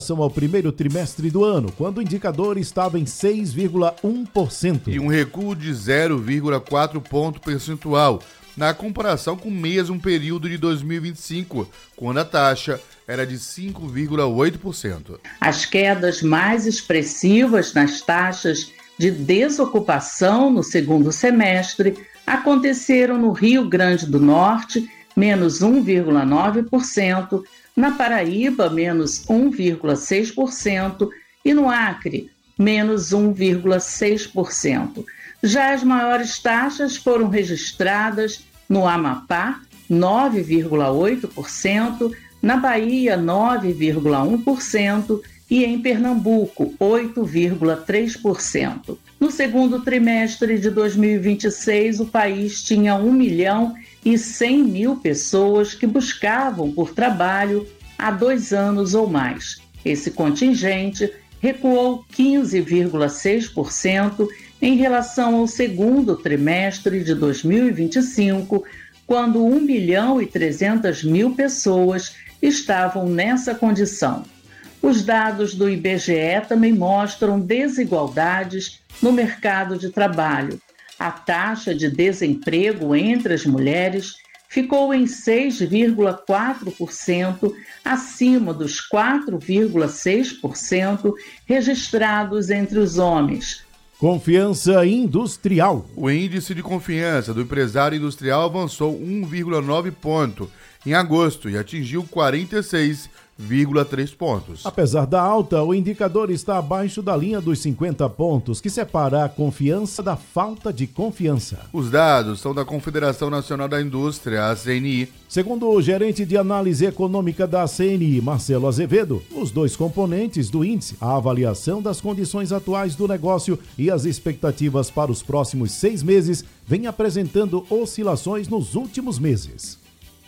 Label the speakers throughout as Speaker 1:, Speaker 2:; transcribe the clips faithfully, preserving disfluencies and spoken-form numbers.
Speaker 1: ao primeiro trimestre do ano, quando o indicador estava em seis vírgula um por cento.
Speaker 2: E um recuo de zero vírgula quatro ponto percentual na comparação com o mesmo período de dois mil e vinte e cinco, quando a taxa era de cinco vírgula oito por cento.
Speaker 3: As quedas mais expressivas nas taxas de desocupação no segundo semestre aconteceram no Rio Grande do Norte, menos um vírgula nove por cento, na Paraíba, menos um vírgula seis por cento e no Acre, menos um vírgula seis por cento. Já as maiores taxas foram registradas no Amapá, nove vírgula oito por cento, na Bahia, nove vírgula um por cento e em Pernambuco, oito vírgula três por cento. No segundo trimestre de dois mil e vinte e seis, o país tinha um milhão e cem mil pessoas que buscavam por trabalho há dois anos ou mais. Esse contingente recuou quinze vírgula seis por cento em relação ao segundo trimestre de dois mil e vinte e cinco, quando um milhão e trezentas mil pessoas estavam nessa condição. Os dados do I B G E também mostram desigualdades no mercado de trabalho. A taxa de desemprego entre as mulheres ficou em seis vírgula quatro por cento, acima dos quatro vírgula seis por cento registrados entre os homens.
Speaker 1: Confiança industrial.
Speaker 2: O índice de confiança do empresário industrial avançou um vírgula nove ponto em agosto e atingiu quarenta e seis vírgula três pontos.
Speaker 1: Apesar da alta, o indicador está abaixo da linha dos cinquenta pontos, que separa a confiança da falta de confiança.
Speaker 2: Os dados são da Confederação Nacional da Indústria, a C N I.
Speaker 1: Segundo o gerente de análise econômica da C N I, Marcelo Azevedo, os dois componentes do índice, a avaliação das condições atuais do negócio e as expectativas para os próximos seis meses, vêm apresentando oscilações nos últimos meses,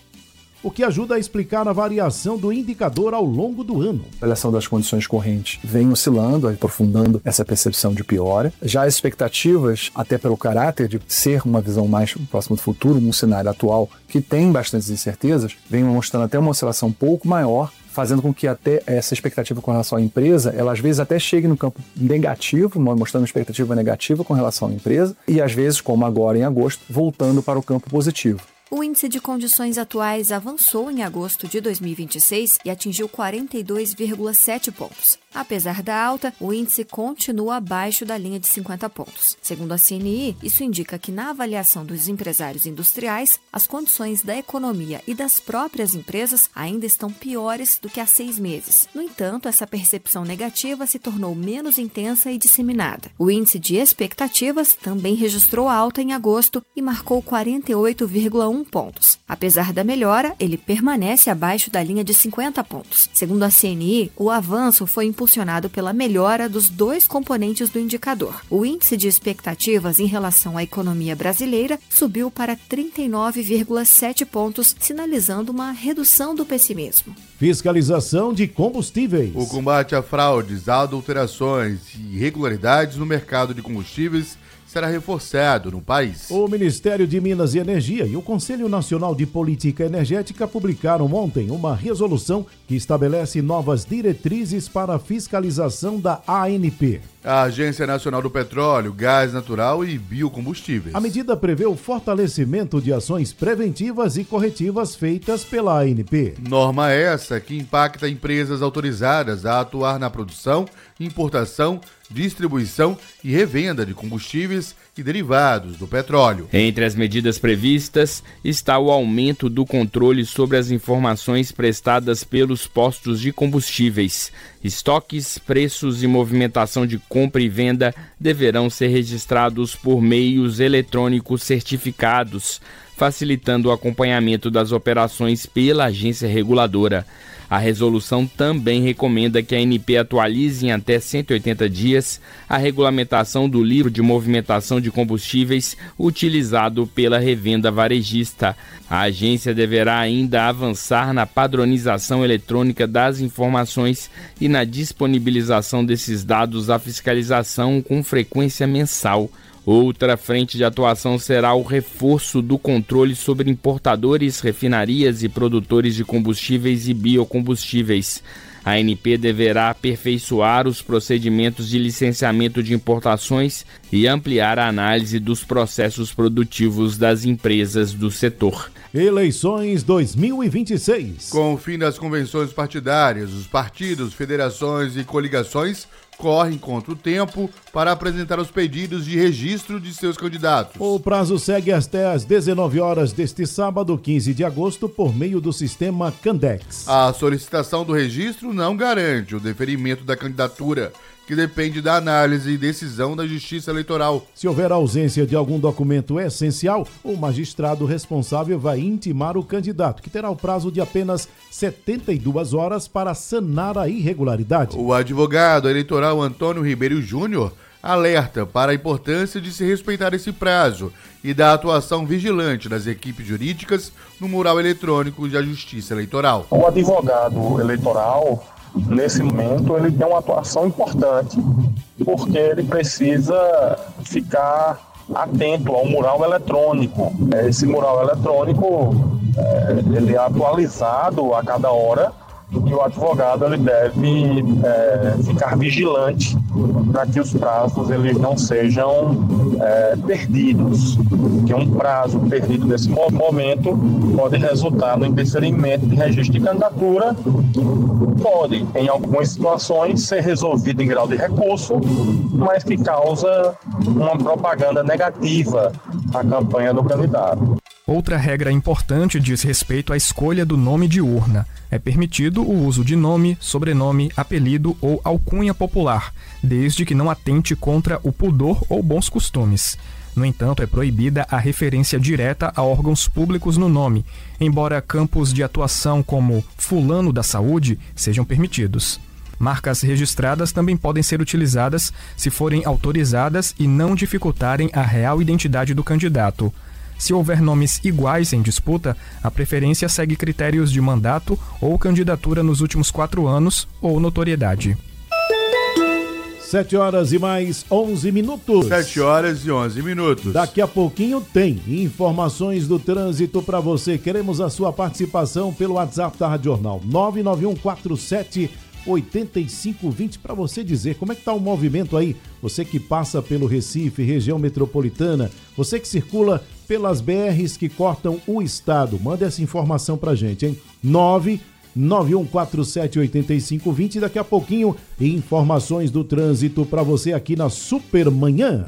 Speaker 1: o que ajuda a explicar a variação do indicador ao longo do ano.
Speaker 4: A avaliação das condições correntes vem oscilando, aprofundando essa percepção de piora. Já as expectativas, até pelo caráter de ser uma visão mais próxima do futuro, num cenário atual que tem bastantes incertezas, vem mostrando até uma oscilação um pouco maior, fazendo com que até essa expectativa com relação à empresa, ela às vezes até chegue no campo negativo, mostrando uma expectativa negativa com relação à empresa, e às vezes, como agora em agosto, voltando para o campo positivo.
Speaker 5: O índice de condições atuais avançou em agosto de dois mil e vinte e seis e atingiu quarenta e dois vírgula sete pontos. Apesar da alta, o índice continua abaixo da linha de cinquenta pontos. Segundo a C N I, isso indica que na avaliação dos empresários industriais, as condições da economia e das próprias empresas ainda estão piores do que há seis meses. No entanto, essa percepção negativa se tornou menos intensa e disseminada. O índice de expectativas também registrou alta em agosto e marcou quarenta e oito vírgula um pontos. Apesar da melhora, ele permanece abaixo da linha de cinquenta pontos. Segundo a C N I, o avanço foi impulsionado pela melhora dos dois componentes do indicador. O índice de expectativas em relação à economia brasileira subiu para trinta e nove vírgula sete pontos, sinalizando uma redução do pessimismo.
Speaker 1: Fiscalização de combustíveis.
Speaker 2: O combate a fraudes, adulterações e irregularidades no mercado de combustíveis será reforçado no país.
Speaker 1: O Ministério de Minas e Energia e o Conselho Nacional de Política Energética publicaram ontem uma resolução que estabelece novas diretrizes para a fiscalização da A N P.
Speaker 2: A Agência Nacional do Petróleo, Gás Natural e Biocombustíveis.
Speaker 1: A medida prevê o fortalecimento de ações preventivas e corretivas feitas pela A N P.
Speaker 2: Norma essa que impacta empresas autorizadas a atuar na produção, importação, distribuição e revenda de combustíveis e derivados do petróleo.
Speaker 6: Entre as medidas previstas está o aumento do controle sobre as informações prestadas pelos postos de combustíveis. Estoques, preços e movimentação de compra e venda deverão ser registrados por meios eletrônicos certificados, facilitando o acompanhamento das operações pela agência reguladora. A resolução também recomenda que a A N P atualize em até cento e oitenta dias a regulamentação do livro de movimentação de combustíveis utilizado pela revenda varejista. A agência deverá ainda avançar na padronização eletrônica das informações e na disponibilização desses dados à fiscalização com frequência mensal. Outra frente de atuação será o reforço do controle sobre importadores, refinarias e produtores de combustíveis e biocombustíveis. A A N P deverá aperfeiçoar os procedimentos de licenciamento de importações e ampliar a análise dos processos produtivos das empresas do setor.
Speaker 1: Eleições dois mil e vinte e seis.
Speaker 2: Com o fim das convenções partidárias, os partidos, federações e coligações correm contra o tempo para apresentar os pedidos de registro de seus candidatos.
Speaker 1: O prazo segue até às dezenove horas deste sábado, quinze de agosto, por meio do sistema Candex.
Speaker 2: A solicitação do registro não garante o deferimento da candidatura, que depende da análise e decisão da Justiça Eleitoral.
Speaker 1: Se houver ausência de algum documento essencial, o magistrado responsável vai intimar o candidato, que terá o prazo de apenas setenta e duas horas para sanar a irregularidade.
Speaker 2: O advogado eleitoral Antônio Ribeiro Júnior alerta para a importância de se respeitar esse prazo e da atuação vigilante das equipes jurídicas no mural eletrônico da Justiça Eleitoral.
Speaker 7: O advogado eleitoral, nesse momento, ele tem uma atuação importante, porque ele precisa ficar atento ao mural eletrônico. Esse mural eletrônico, ele é atualizado a cada hora, e o advogado ele deve é, ficar vigilante para que os prazos eles não sejam é, perdidos. Porque um prazo perdido nesse momento pode resultar no indeferimento de registro de candidatura, que pode, em algumas situações, ser resolvido em grau de recurso, mas que causa uma propaganda negativa à campanha do candidato.
Speaker 8: Outra regra importante diz respeito à escolha do nome de urna. É permitido o uso de nome, sobrenome, apelido ou alcunha popular, desde que não atente contra o pudor ou bons costumes. No entanto, é proibida a referência direta a órgãos públicos no nome, embora campos de atuação como fulano da saúde sejam permitidos. Marcas registradas também podem ser utilizadas se forem autorizadas e não dificultarem a real identidade do candidato. Se houver nomes iguais em disputa, a preferência segue critérios de mandato ou candidatura nos últimos quatro anos ou notoriedade.
Speaker 1: Sete horas e mais onze minutos.
Speaker 2: Sete horas e onze minutos.
Speaker 1: Daqui a pouquinho tem informações do trânsito para você. Queremos a sua participação pelo WhatsApp da Rádio Jornal nove nove um quatro sete oito cinco dois zero para você dizer como é que está o movimento aí. Você que passa pelo Recife, região metropolitana, você que circula pelas B Rs que cortam o estado, manda essa informação pra gente, hein? nove nove um quatro sete oito cinco dois zero. Daqui a pouquinho, informações do trânsito para você aqui na Supermanhã.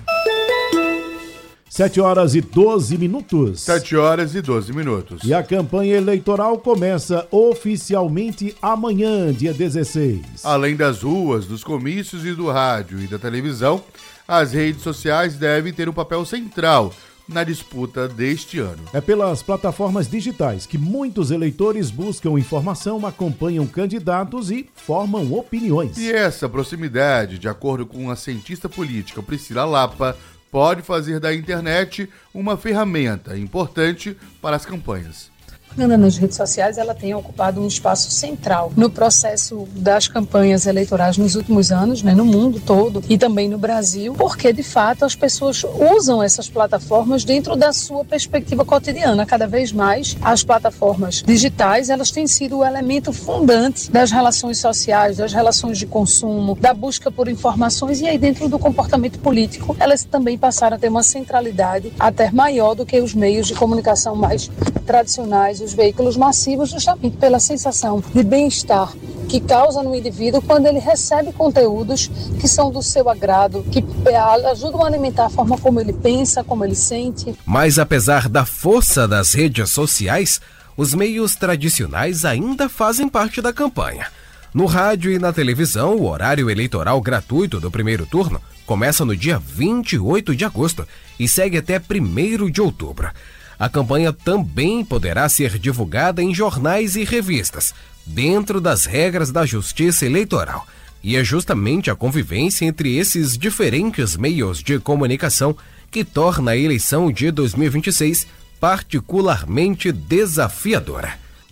Speaker 1: Sete horas e doze minutos.
Speaker 2: Sete horas e doze minutos.
Speaker 1: E a campanha eleitoral começa oficialmente amanhã, dia dezesseis.
Speaker 2: Além das ruas, dos comícios e do rádio e da televisão, as redes sociais devem ter um papel central na disputa deste ano.
Speaker 1: É pelas plataformas digitais que muitos eleitores buscam informação, acompanham candidatos e formam opiniões.
Speaker 2: E essa proximidade, de acordo com a cientista política Priscila Lapa, pode fazer da internet uma ferramenta importante para as campanhas.
Speaker 9: A propaganda nas redes sociais ela tem ocupado um espaço central no processo das campanhas eleitorais nos últimos anos, né, no mundo todo e também no Brasil, porque de fato as pessoas usam essas plataformas dentro da sua perspectiva cotidiana. Cada vez mais as plataformas digitais elas têm sido o elemento fundante das relações sociais, das relações de consumo, da busca por informações, e aí dentro do comportamento político elas também passaram a ter uma centralidade até maior do que os meios de comunicação mais tradicionais, os veículos massivos, justamente pela sensação de bem-estar que causa no indivíduo quando ele recebe conteúdos que são do seu agrado, que ajudam a alimentar a forma como ele pensa, como ele sente.
Speaker 10: Mas apesar da força das redes sociais, os meios tradicionais ainda fazem parte da campanha. No rádio e na televisão, o horário eleitoral gratuito do primeiro turno começa no dia vinte e oito de agosto e segue até primeiro de outubro. A campanha também poderá ser divulgada em jornais e revistas, dentro das regras da Justiça Eleitoral. E é justamente a convivência entre esses diferentes meios de comunicação que torna a eleição de dois mil e vinte e seis particularmente desafiadora.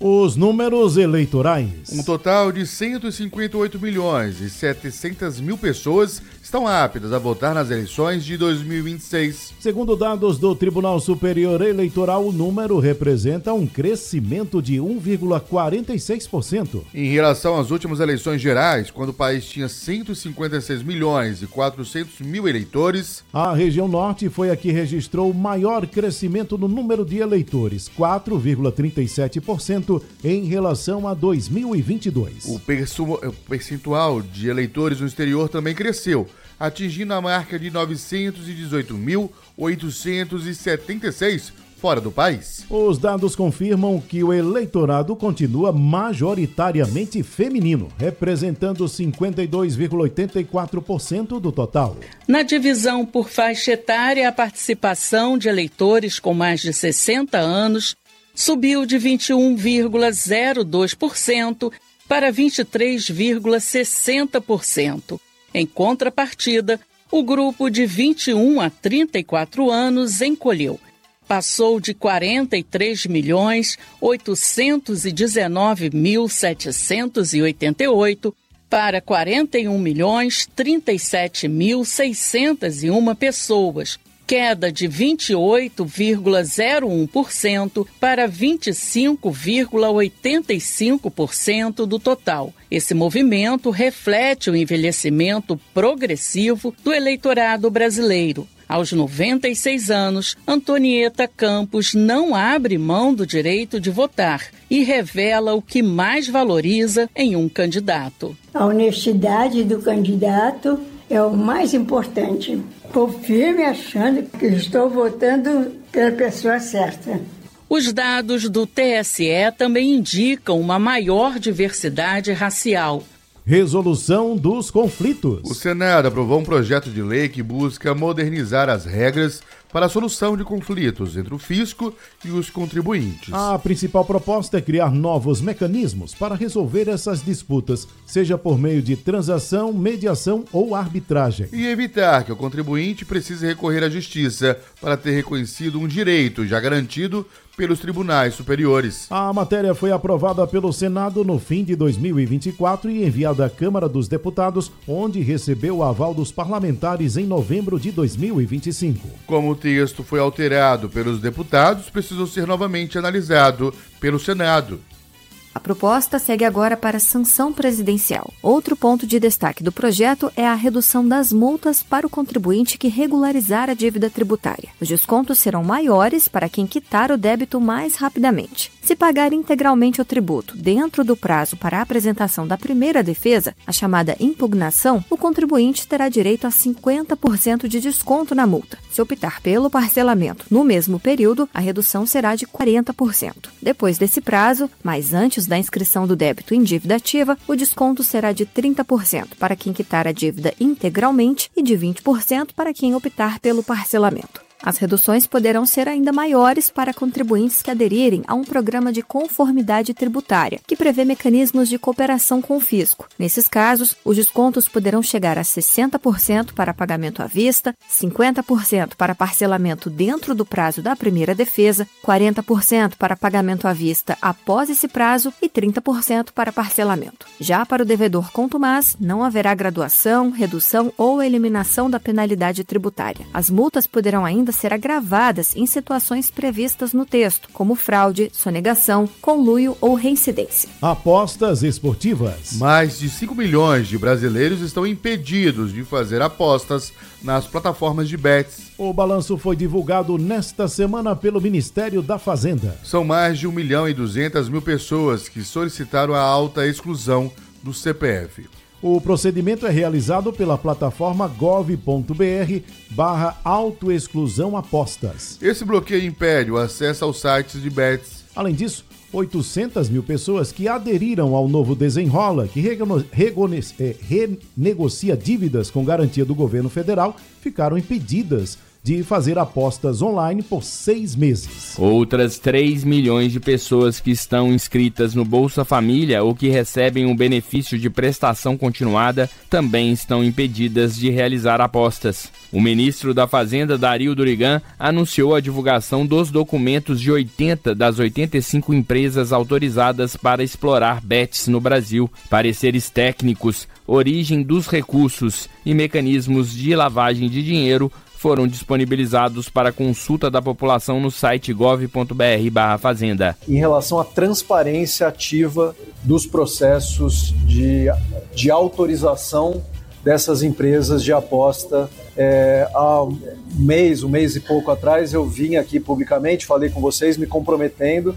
Speaker 1: Os números eleitorais.
Speaker 2: Um total de cento e cinquenta e oito milhões e setecentas mil pessoas estão aptas a votar nas eleições de dois mil e vinte e seis.
Speaker 1: Segundo dados do Tribunal Superior Eleitoral, o número representa um crescimento de um vírgula quarenta e seis por cento.
Speaker 2: Em relação às últimas eleições gerais, quando o país tinha cento e cinquenta e seis milhões e quatrocentos mil eleitores,
Speaker 1: a região norte foi a que registrou o maior crescimento no número de eleitores, quatro vírgula trinta e sete por cento em relação a dois mil e vinte e dois.
Speaker 2: O percentual de eleitores no exterior também cresceu, atingindo a marca de novecentos e dezoito mil oitocentos e setenta e seis fora do país.
Speaker 1: Os dados confirmam que o eleitorado continua majoritariamente feminino, representando cinquenta e dois vírgula oitenta e quatro por cento do total.
Speaker 3: Na divisão por faixa etária, a participação de eleitores com mais de sessenta anos subiu de vinte e um vírgula zero dois por cento para vinte e três vírgula sessenta por cento. Em contrapartida, o grupo de vinte e um a trinta e quatro anos encolheu. Passou de quarenta e três milhões oitocentos e dezenove mil setecentos e oitenta e oito para quarenta e um milhões trinta e sete mil seiscentos e uma pessoas, queda de vinte e oito vírgula zero um por cento para vinte e cinco vírgula oitenta e cinco por cento do total. Esse movimento reflete o envelhecimento progressivo do eleitorado brasileiro. Aos noventa e seis anos, Antonieta Campos não abre mão do direito de votar e revela o que mais valoriza em um candidato.
Speaker 11: A honestidade do candidato é o mais importante. Estou firme achando que estou votando pela pessoa certa.
Speaker 3: Os dados do T S E também indicam uma maior diversidade racial.
Speaker 1: Resolução dos conflitos.
Speaker 2: O Senado aprovou um projeto de lei que busca modernizar as regras para a solução de conflitos entre o fisco e os contribuintes.
Speaker 1: A principal proposta é criar novos mecanismos para resolver essas disputas, seja por meio de transação, mediação ou arbitragem.
Speaker 2: E evitar que o contribuinte precise recorrer à justiça para ter reconhecido um direito já garantido pelos tribunais superiores.
Speaker 1: A matéria foi aprovada pelo Senado no fim de dois mil e vinte e quatro e enviada à Câmara dos Deputados, onde recebeu o aval dos parlamentares em novembro de dois mil e vinte e cinco.
Speaker 2: Como o texto foi alterado pelos deputados, precisou ser novamente analisado pelo Senado.
Speaker 5: A proposta segue agora para a sanção presidencial. Outro ponto de destaque do projeto é a redução das multas para o contribuinte que regularizar a dívida tributária. Os descontos serão maiores para quem quitar o débito mais rapidamente. Se pagar integralmente o tributo dentro do prazo para a apresentação da primeira defesa, a chamada impugnação, o contribuinte terá direito a cinquenta por cento de desconto na multa. Se optar pelo parcelamento no mesmo período, a redução será de quarenta por cento. Depois desse prazo, mas antes da inscrição do débito em dívida ativa, o desconto será de trinta por cento para quem quitar a dívida integralmente e de vinte por cento para quem optar pelo parcelamento. As reduções poderão ser ainda maiores para contribuintes que aderirem a um programa de conformidade tributária, que prevê mecanismos de cooperação com o fisco. Nesses casos, os descontos poderão chegar a sessenta por cento para pagamento à vista, cinquenta por cento para parcelamento dentro do prazo da primeira defesa, quarenta por cento para pagamento à vista após esse prazo e trinta por cento para parcelamento. Já para o devedor contumaz, não haverá graduação, redução ou eliminação da penalidade tributária. As multas poderão ainda ser agravadas em situações previstas no texto, como fraude, sonegação, conluio ou reincidência.
Speaker 1: Apostas esportivas.
Speaker 2: Mais de cinco milhões de brasileiros estão impedidos de fazer apostas nas plataformas de bets.
Speaker 1: O balanço foi divulgado nesta semana pelo Ministério da Fazenda.
Speaker 2: São mais de um milhão e duzentas mil pessoas que solicitaram a alta exclusão do C P F.
Speaker 1: O procedimento é realizado pela plataforma gov.br barra autoexclusão apostas.
Speaker 2: Esse bloqueio impede o acesso aos sites de bets.
Speaker 1: Além disso, oitocentas mil pessoas que aderiram ao novo Desenrola, que rego- rego- é, renegocia dívidas com garantia do governo federal, ficaram impedidas de fazer apostas online por seis meses.
Speaker 6: Outras três milhões de pessoas que estão inscritas no Bolsa Família ou que recebem um benefício de prestação continuada também estão impedidas de realizar apostas. O ministro da Fazenda, Dario Durigan, anunciou a divulgação dos documentos de oitenta das oitenta e cinco empresas autorizadas para explorar bets no Brasil, pareceres técnicos, origem dos recursos e mecanismos de lavagem de dinheiro foram disponibilizados para consulta da população no site gov ponto br barra fazenda.
Speaker 4: Em relação à transparência ativa dos processos de, de autorização dessas empresas de aposta, é, há um mês, um mês e pouco atrás, eu vim aqui publicamente, falei com vocês, me comprometendo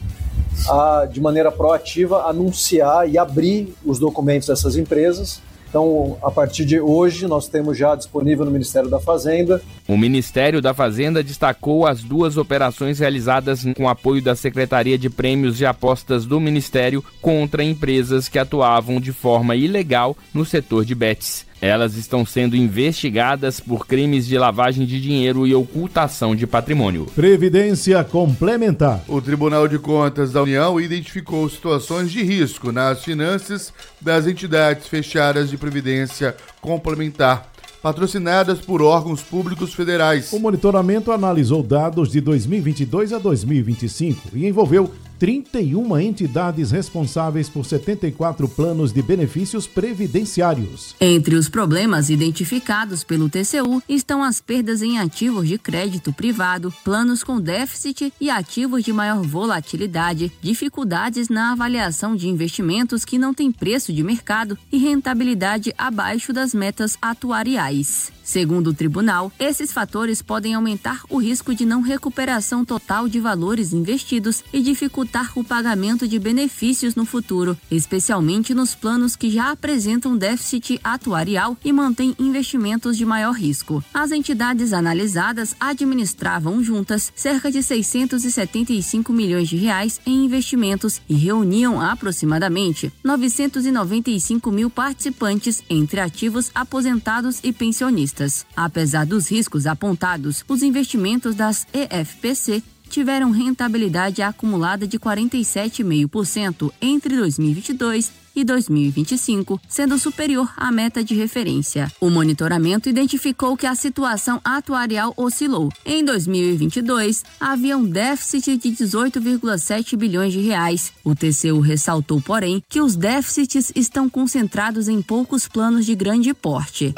Speaker 4: a, de maneira proativa, anunciar e abrir os documentos dessas empresas. Então, a partir de hoje, nós temos já disponível no Ministério da Fazenda.
Speaker 6: O Ministério da Fazenda destacou as duas operações realizadas com apoio da Secretaria de Prêmios de Apostas do Ministério contra empresas que atuavam de forma ilegal no setor de bets. Elas estão sendo investigadas por crimes de lavagem de dinheiro e ocultação de patrimônio.
Speaker 1: Previdência complementar.
Speaker 2: O Tribunal de Contas da União identificou situações de risco nas finanças das entidades fechadas de previdência complementar, patrocinadas por órgãos públicos federais.
Speaker 1: O monitoramento analisou dados de dois mil e vinte e dois a dois mil e vinte e cinco e envolveu trinta e uma entidades responsáveis por setenta e quatro planos de benefícios previdenciários.
Speaker 12: Entre os problemas identificados pelo T C U estão as perdas em ativos de crédito privado, planos com déficit e ativos de maior volatilidade, dificuldades na avaliação de investimentos que não têm preço de mercado e rentabilidade abaixo das metas atuariais. Segundo o tribunal, esses fatores podem aumentar o risco de não recuperação total de valores investidos e dificultar o pagamento de benefícios no futuro, especialmente nos planos que já apresentam déficit atuarial e mantêm investimentos de maior risco. As entidades analisadas administravam juntas cerca de seiscentos e setenta e cinco milhões de reais em investimentos e reuniam aproximadamente novecentos e noventa e cinco mil participantes entre ativos aposentados e pensionistas. Apesar dos riscos apontados, os investimentos das E F P C tiveram rentabilidade acumulada de quarenta e sete vírgula cinco por cento entre dois mil e vinte e dois e dois mil e vinte e cinco, sendo superior à meta de referência. O monitoramento identificou que a situação atuarial oscilou. Em dois mil e vinte e dois, havia um déficit de dezoito vírgula sete bilhões de reais. O T C U ressaltou, porém, que os déficits estão concentrados em poucos planos de grande porte.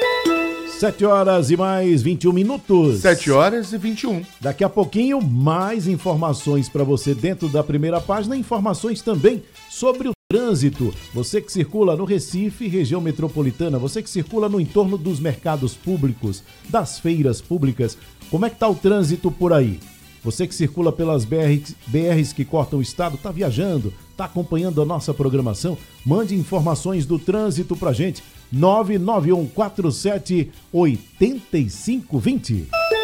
Speaker 1: Sete horas e mais vinte e um minutos.
Speaker 2: Sete horas e vinte e um.
Speaker 1: Daqui a pouquinho, mais informações para você dentro da primeira página, informações também sobre o trânsito. Você que circula no Recife, região metropolitana, você que circula no entorno dos mercados públicos, das feiras públicas, como é que está o trânsito por aí? Você que circula pelas B Rs, B Rs que cortam o estado, está viajando, está acompanhando a nossa programação? Mande informações do trânsito pra gente. nove nove um quatro sete oito cinco dois zero.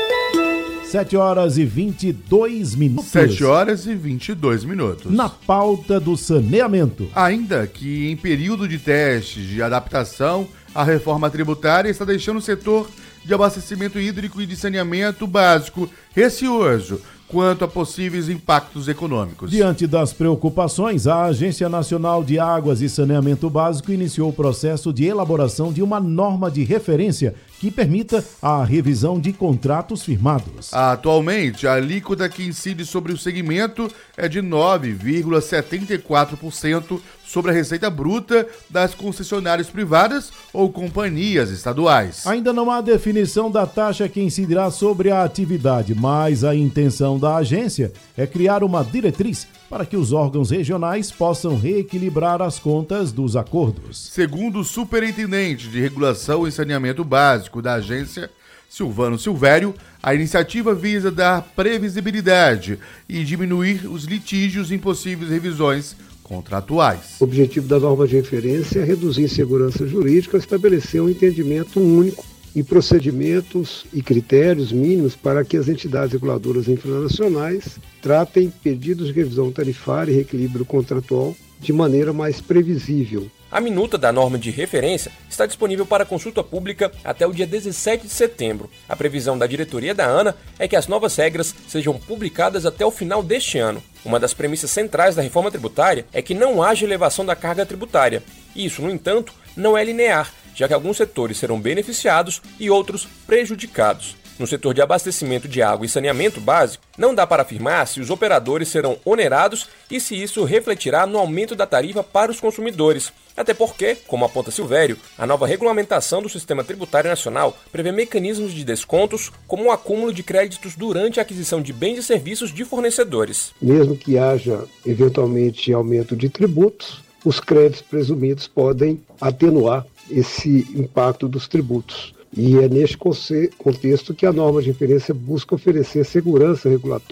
Speaker 1: sete horas e vinte e dois minutos.
Speaker 2: sete horas e vinte e dois minutos.
Speaker 1: Na pauta do saneamento.
Speaker 2: Ainda que em período de testes de adaptação, a reforma tributária está deixando o setor de abastecimento hídrico e de saneamento básico receoso quanto a possíveis impactos econômicos.
Speaker 1: Diante das preocupações, a Agência Nacional de Águas e Saneamento Básico iniciou o processo de elaboração de uma norma de referência que permita a revisão de contratos firmados.
Speaker 2: Atualmente, a alíquota que incide sobre o segmento é de nove vírgula setenta e quatro por cento sobre a receita bruta das concessionárias privadas ou companhias estaduais.
Speaker 1: Ainda não há definição da taxa que incidirá sobre a atividade, mas a intenção da agência é criar uma diretriz para que os órgãos regionais possam reequilibrar as contas dos acordos.
Speaker 2: Segundo o superintendente de regulação e saneamento básico da agência, Silvano Silvério, a iniciativa visa dar previsibilidade e diminuir os litígios em possíveis revisões contratuais.
Speaker 13: O objetivo da norma de referência é reduzir insegurança jurídica e estabelecer um entendimento único em procedimentos e critérios mínimos para que as entidades reguladoras infranacionais tratem pedidos de revisão tarifária e reequilíbrio contratual de maneira mais previsível,
Speaker 14: A minuta da norma de referência está disponível para consulta pública até o dia dezessete de setembro. A previsão da diretoria da ANA é que as novas regras sejam publicadas até o final deste ano. Uma das premissas centrais da reforma tributária é que não haja elevação da carga tributária. Isso, no entanto, não é linear, já que alguns setores serão beneficiados e outros prejudicados. No setor de abastecimento de água e saneamento básico, não dá para afirmar se os operadores serão onerados e se isso refletirá no aumento da tarifa para os consumidores. Até porque, como aponta Silvério, a nova regulamentação do Sistema Tributário Nacional prevê mecanismos de descontos, como o acúmulo de créditos durante a aquisição de bens e serviços de fornecedores.
Speaker 13: Mesmo que haja, eventualmente, aumento de tributos, os créditos presumidos podem atenuar esse impacto dos tributos. E é neste contexto que a norma de referência busca oferecer segurança regulatória